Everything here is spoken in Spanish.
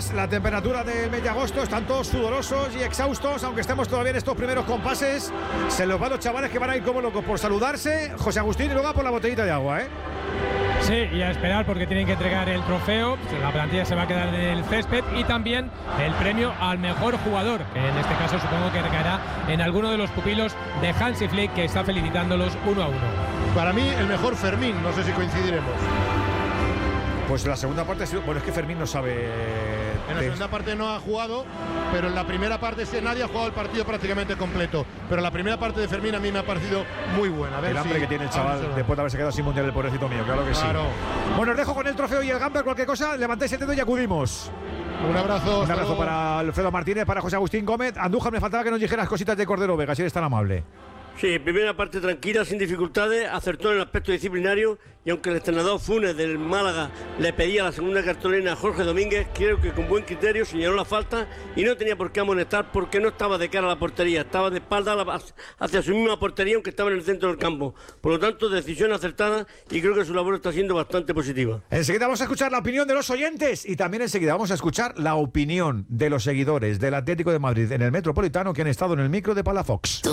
además la temperatura del mes de agosto, están todos sudorosos y exhaustos, aunque estemos todavía en estos primeros compases. Se los van los chavales que van a ir como locos por saludarse, José Agustín, y luego por la botellita de agua, ¿eh? Sí, y a esperar porque tienen que entregar el trofeo, la plantilla se va a quedar en el césped, y también el premio al mejor jugador, que en este caso supongo que recaerá en alguno de los pupilos de Hansi Flick, que está felicitándolos 1-1. Para mí el mejor Fermín, no sé si coincidiremos. Pues la segunda parte, bueno, es que Fermín no sabe. En la segunda parte no ha jugado, pero en la primera parte nadie ha jugado el partido prácticamente completo. Pero la primera parte de Fermín a mí me ha parecido muy buena. A ver el hambre que tiene el chaval después de haberse quedado sin mundial, el pobrecito mío, claro que claro. Sí. Bueno, os dejo con el trofeo y el gamper, cualquier cosa, levantáis el dedo y acudimos. Un abrazo. Un abrazo para Alfredo Martínez, para José Agustín Gómez. Andújar, me faltaba que nos dijeras cositas de Cordero Vega, si eres tan amable. Sí, primera parte tranquila, sin dificultades, acertó en el aspecto disciplinario, y aunque el entrenador Funes del Málaga le pedía la segunda cartulina a Jorge Domínguez, creo que con buen criterio señaló la falta y no tenía por qué amonestar, porque no estaba de cara a la portería, estaba de espalda hacia su misma portería, aunque estaba en el centro del campo. Por lo tanto, decisión acertada, y creo que su labor está siendo bastante positiva. Enseguida vamos a escuchar la opinión de los oyentes, y también enseguida vamos a escuchar la opinión de los seguidores del Atlético de Madrid en el Metropolitano, que han estado en el micro de Palafox.